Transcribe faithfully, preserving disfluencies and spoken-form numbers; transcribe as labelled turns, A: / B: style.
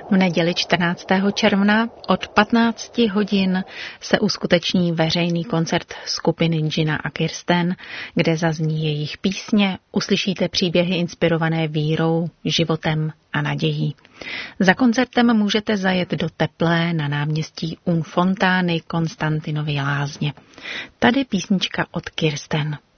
A: V neděli čtrnáctého června od patnácti hodin se uskuteční veřejný koncert skupiny Gina a Kirsten, kde zazní jejich písně, uslyšíte příběhy inspirované vírou, životem a nadějí. Za koncertem můžete zajet do Teplé na náměstí Un Fontány Konstantinovy Lázně. Tady písnička od Kirsten.